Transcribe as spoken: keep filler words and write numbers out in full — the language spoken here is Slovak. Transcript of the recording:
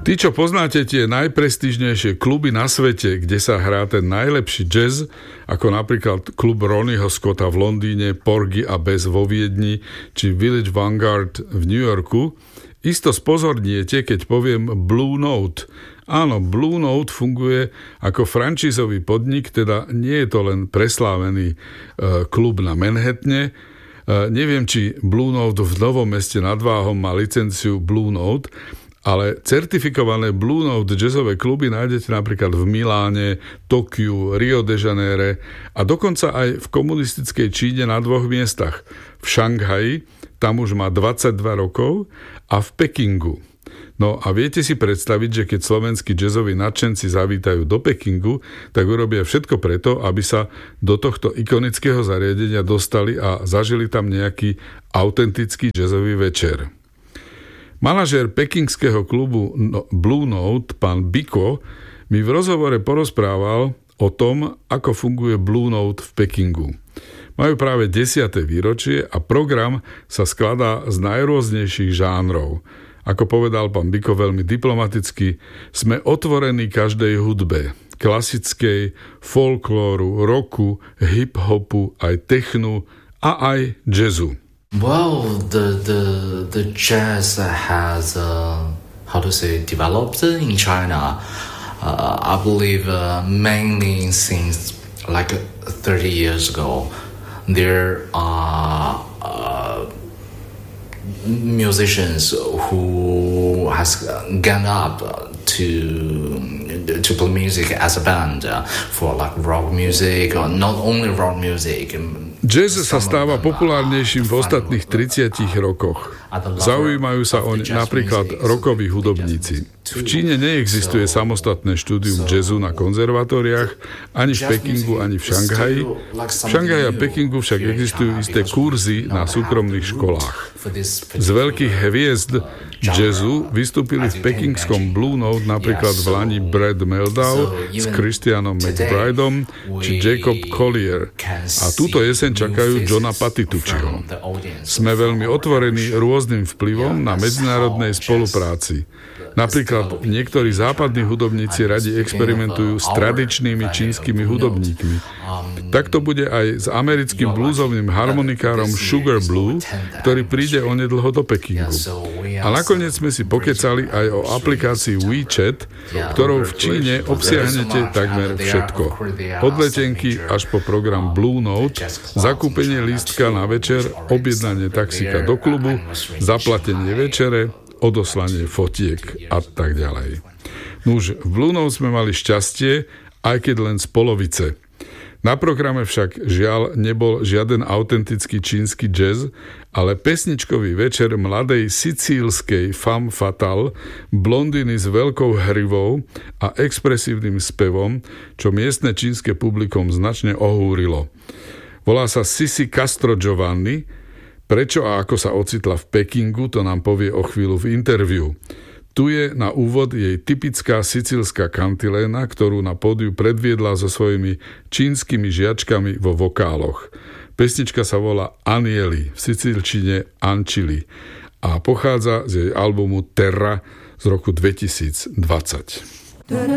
Tí, čo poznáte tie najprestížnejšie kluby na svete, kde sa hrá ten najlepší jazz, ako napríklad klub Ronnieho Scotta v Londýne, Porgy a Bess vo Viedni, či Village Vanguard v New Yorku, isto spozorniete, keď poviem Blue Note. Áno, Blue Note funguje ako franchízový podnik, teda nie je to len preslávený e, klub na Manhattane. E, neviem, či Blue Note v Novom Meste nad Váhom má licenciu Blue Note, ale certifikované Blue Note jazzové kluby nájdete napríklad v Miláne, Tokiu, Rio de Janeire a dokonca aj v komunistickej Číne na dvoch miestach. V Šanghaji, tam už má dvadsaťdva rokov, a v Pekingu. No a viete si predstaviť, že keď slovenskí jazzoví nadšenci zavítajú do Pekingu, tak urobia všetko preto, aby sa do tohto ikonického zariadenia dostali a zažili tam nejaký autentický jazzový večer. Manažér pekingského klubu Blue Note, pán Biko, mi v rozhovore porozprával o tom, ako funguje Blue Note v Pekingu. Majú práve desiate výročie a program sa skladá z najrôznejších žánrov. Ako povedal pán Biko veľmi diplomaticky, sme otvorení každej hudbe. Klasickej, folklóru, rocku, hip-hopu, aj technu a aj jazzu. Well, the the the jazz has uh, how to say developed in China. Uh, I believe uh, mainly since like thirty years ago, there are uh, musicians who has gone up to to play music as a band uh, for like rock music or not only rock music. Jazz sa stáva populárnejším v ostatných tridsiatich rokoch. Zaujímajú sa oň napríklad rockoví hudobníci. V Číne neexistuje samostatné štúdium jazzu na konzervatóriách, ani v Pekingu, ani v Šanghaji. V Šanghaji a Pekingu však existujú isté kurzy na súkromných školách. Z veľkých hviezd jazzu vystúpili v pekingskom Blue Note napríklad v lani Brad Meldau s Christianom McBrideom či Jacob Collier. A túto jeseň čakajú Johna Patitucciho. Sme veľmi otvorení rôznym vplyvom na medzinárodnej spolupráci. Napríklad niektorí západní hudobníci radi experimentujú s tradičnými čínskymi hudobníkmi. Tak to bude aj s americkým bluesovým harmonikárom Sugar Blue, ktorý príde onedlho do Pekingu. A nakoniec sme si pokecali aj o aplikácii WeChat, ktorou v Číne obsiahnete takmer všetko. Od letenky až po program Blue Note, zakúpenie lístka na večer, objednanie taxíka do klubu, zaplatenie večere, odoslanie fotiek a tak ďalej. Nuž, v Blue Note sme mali šťastie, aj keď len z polovice. Na programe však žiaľ nebol žiaden autentický čínsky jazz, ale pesničkový večer mladej sicílskej femme fatale, blondiny s veľkou hrivou a expresívnym spevom, čo miestne čínske publikum značne ohúrilo. Volá sa Sisi Castro Giovanni. Prečo a ako sa ocitla v Pekingu, to nám povie o chvíľu v interviu. Tu je na úvod jej typická sicílska kantiléna, ktorú na pódiu predviedla so svojimi čínskymi žiačkami vo vokáloch. Pesnička sa volá Anieli, v sicílčine Ancili a pochádza z jej albumu Terra z roku dvetisícdvadsať.